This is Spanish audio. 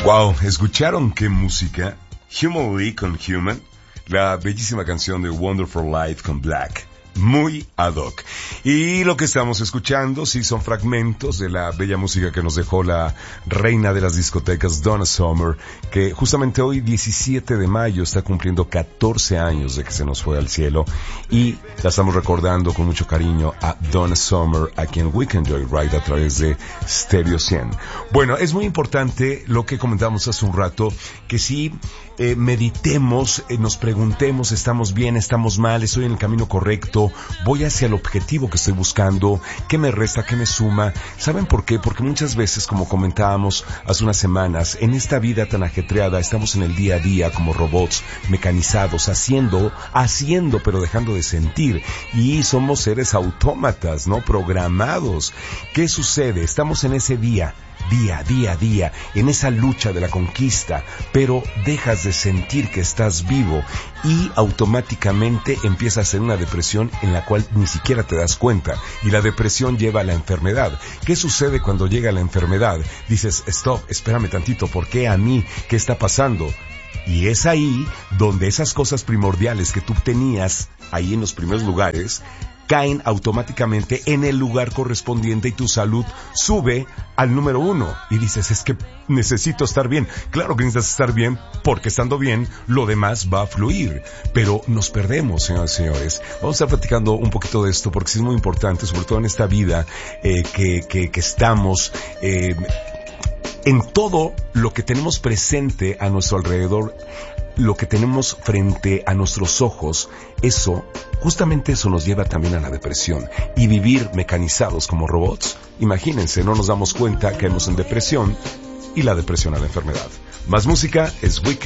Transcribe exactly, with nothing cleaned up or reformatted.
Wow, ¿escucharon qué música? Human League con Human, la bellísima canción de Wonderful Life con Black. Muy ad hoc. Y lo que estamos escuchando, sí, son fragmentos de la bella música que nos dejó la reina de las discotecas, Donna Summer, que justamente hoy, diecisiete de mayo, está cumpliendo catorce años de que se nos fue al cielo. Y la estamos recordando con mucho cariño a Donna Summer aquí en Weekend Joyride a través de Stereo cien. Bueno, es muy importante lo que comentamos hace un rato, que sí, eh, meditemos, eh, nos preguntemos, ¿estamos bien, estamos mal, estoy en el camino correcto? Voy hacia el objetivo que estoy buscando, ¿qué me resta, qué me suma? ¿Saben por qué? Porque muchas veces, como comentábamos hace unas semanas, en esta vida tan ajetreada, estamos en el día a día como robots mecanizados, haciendo, haciendo, pero dejando de sentir. Y somos seres autómatas, ¿no? Programados. ¿Qué sucede? Estamos en ese día, día, día, día, en esa lucha de la conquista, pero dejas de sentir que estás vivo y automáticamente empiezas a hacer una depresión en la cual ni siquiera te das cuenta, y la depresión lleva a la enfermedad. ¿Qué sucede cuando llega la enfermedad? Dices, stop, espérame tantito, ¿por qué a mí? ¿Qué está pasando? Y es ahí donde esas cosas primordiales que tú tenías ahí en los primeros lugares caen automáticamente en el lugar correspondiente y tu salud sube al número uno. Y dices, es que necesito estar bien. Claro que necesitas estar bien, porque estando bien, lo demás va a fluir. Pero nos perdemos, señoras y señores. Vamos a estar platicando un poquito de esto, porque sí es muy importante, sobre todo en esta vida eh, que, que, que estamos... Eh, en todo lo que tenemos presente a nuestro alrededor, lo que tenemos frente a nuestros ojos, eso, justamente eso nos lleva también a la depresión. Y vivir mecanizados como robots, imagínense, no nos damos cuenta que caemos en depresión y la depresión a la enfermedad. Más música es Weekend.